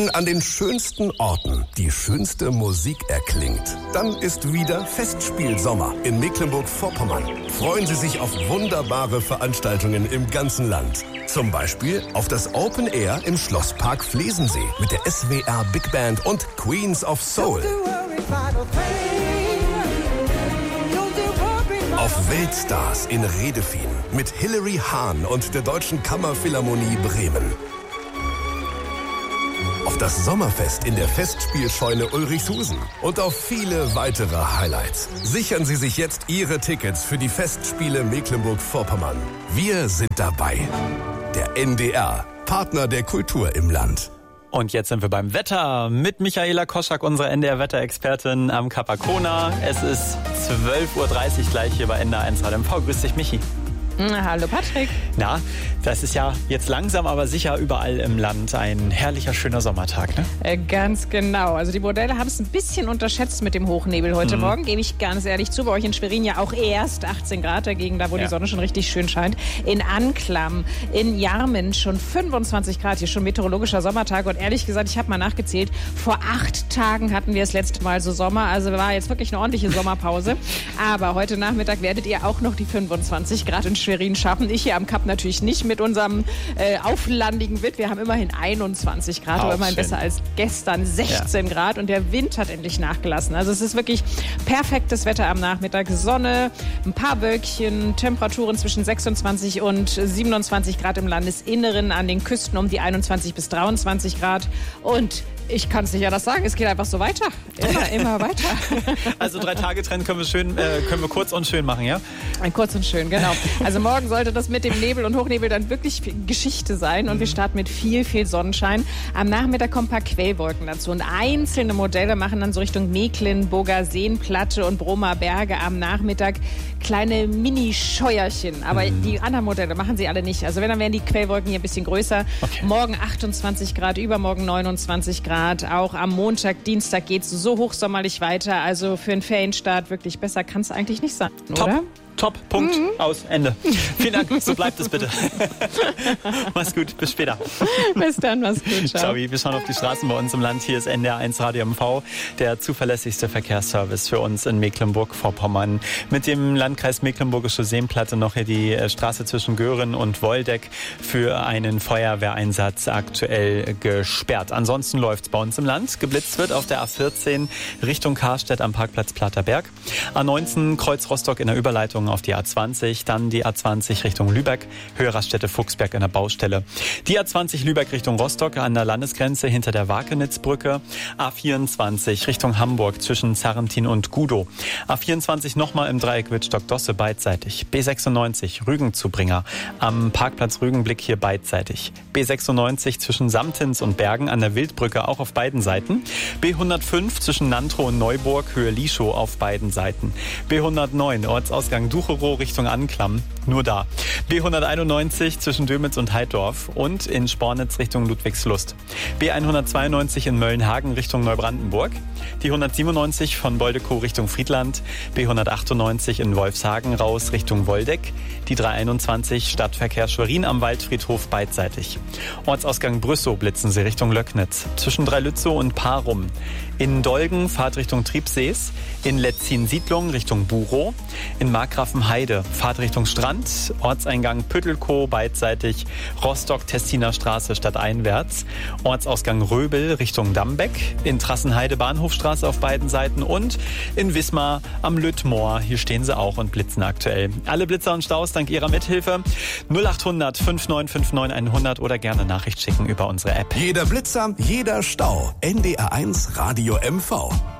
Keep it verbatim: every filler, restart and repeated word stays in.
Wenn an den schönsten Orten die schönste Musik erklingt, dann ist wieder Festspielsommer in Mecklenburg-Vorpommern. Freuen Sie sich auf wunderbare Veranstaltungen im ganzen Land. Zum Beispiel auf das Open Air im Schlosspark Flesensee mit der S W R Big Band und Queens of Soul. Auf Weltstars in Redefien mit Hilary Hahn und der Deutschen Kammerphilharmonie Bremen. Auf das Sommerfest in der Festspielscheune Ulrichshusen und auf viele weitere Highlights. Sichern Sie sich jetzt Ihre Tickets für die Festspiele Mecklenburg-Vorpommern. Wir sind dabei. Der N D R, Partner der Kultur im Land. Und jetzt sind wir beim Wetter mit Michaela Koschak, unserer N D R-Wetterexpertin am Capacona. Es ist zwölf Uhr dreißig gleich hier bei N D R eins Radio M V. Grüß dich, Michi. Hallo Patrick. Na, das ist ja jetzt langsam, aber sicher überall im Land ein herrlicher, schöner Sommertag, ne? Äh, ganz genau. Also die Modelle haben es ein bisschen unterschätzt mit dem Hochnebel heute mhm. Morgen, gebe ich ganz ehrlich zu. Bei euch in Schwerin ja auch erst achtzehn Grad dagegen, da wo ja. die Sonne schon richtig schön scheint. In Anklam, in Jarmen schon fünfundzwanzig Grad, hier schon meteorologischer Sommertag. Und ehrlich gesagt, ich habe mal nachgezählt, vor acht Tagen hatten wir das letzte Mal so Sommer. Also war jetzt wirklich eine ordentliche Sommerpause. Aber heute Nachmittag werdet ihr auch noch die fünfundzwanzig Grad in Schwerin schaffen. Ich hier am Kap natürlich nicht mit unserem äh, auflandigen Wind. Wir haben immerhin einundzwanzig Grad, aber immerhin besser als gestern sechzehn ja. Grad. Und der Wind hat endlich nachgelassen. Also es ist wirklich perfektes Wetter am Nachmittag. Sonne, ein paar Wölkchen, Temperaturen zwischen sechsundzwanzig und siebenundzwanzig Grad im Landesinneren, an den Küsten um die einundzwanzig bis dreiundzwanzig Grad. Und ich kann es nicht anders sagen, es geht einfach so weiter. Immer, immer weiter. Also drei Tage Trend können wir schön, äh, können wir kurz und schön machen, ja? Ein kurz und schön, genau. Also morgen sollte das mit dem Nebel und Hochnebel dann wirklich Geschichte sein und mhm. wir starten mit viel, viel Sonnenschein. Am Nachmittag kommen ein paar Quellwolken dazu und einzelne Modelle machen dann so Richtung Mecklenburger Seenplatte und Bromer Berge am Nachmittag kleine Mini-Scheuerchen. Aber mhm. die anderen Modelle machen sie alle nicht. Also wenn, dann wären die Quellwolken hier ein bisschen größer. Okay. Morgen achtundzwanzig Grad, übermorgen neunundzwanzig Grad. Auch am Montag, Dienstag geht es so hochsommerlich weiter. Also für einen Ferienstart wirklich besser kann es eigentlich nicht sein, Top. oder? Top, Punkt, mhm. aus, Ende. Vielen Dank, so bleibt es bitte. Mach's gut, bis später. Bis dann, mach's gut, ciao. Ciao, wir schauen auf die Straßen bei uns im Land. Hier ist N D R eins Radio M V, der zuverlässigste Verkehrsservice für uns in Mecklenburg-Vorpommern. Mit dem Landkreis Mecklenburgische Seenplatte noch hier die Straße zwischen Göhren und Woldeck für einen Feuerwehreinsatz aktuell gesperrt. Ansonsten läuft's bei uns im Land. Geblitzt wird auf der A vierzehn Richtung Karstedt am Parkplatz Platterberg. A neunzehn Kreuz Rostock in der Überleitung auf die A zwanzig, dann die A zwanzig Richtung Lübeck, Höhe Raststätte Fuchsberg in der Baustelle. Die A zwanzig Lübeck Richtung Rostock an der Landesgrenze hinter der Wakenitzbrücke. A vierundzwanzig Richtung Hamburg zwischen Sarrentin und Gudow. A vierundzwanzig nochmal im Dreieck Wittstock-Dosse beidseitig. B sechsundneunzig Rügen-Zubringer am Parkplatz Rügenblick hier beidseitig. B sechsundneunzig zwischen Samtins und Bergen an der Wildbrücke auch auf beiden Seiten. B hundertfünf zwischen Nantrow und Neuburg Höhe Lischow auf beiden Seiten. B hundertneun Ortsausgang Ducherow Richtung Anklam, nur da. B hunderteinundneunzig zwischen Dömitz und Heiddorf und in Spornitz Richtung Ludwigslust. B hundertzweiundneunzig in Möllenhagen Richtung Neubrandenburg. Die hundertsiebenundneunzig von Boldekow Richtung Friedland. B hundertachtundneunzig in Wolfshagen raus Richtung Woldeck. Die dreihunderteinundzwanzig Stadtverkehr Schwerin am Waldfriedhof beidseitig. Ortsausgang Brüssow blitzen sie Richtung Löcknitz. Zwischen Dreilützow und Parum. In Dolgen Fahrt Richtung Triebsees. In Letzin-Siedlung Richtung Burow. In Markgrafenheide Fahrt Richtung Strand. Ortseingang Püttelkow beidseitig. Rostock-Tessiner Straße stadteinwärts. Ortsausgang Röbel Richtung Dambeck. In Trassenheide Bahnhofstraße auf beiden Seiten. Und in Wismar am Lüttmoor. Hier stehen sie auch und blitzen aktuell. Alle Blitzer und Staus dank ihrer Mithilfe. null achthundert fünf neun fünf neun hundert oder gerne Nachricht schicken über unsere App. Jeder Blitzer, jeder Stau. N D R eins Radio M V.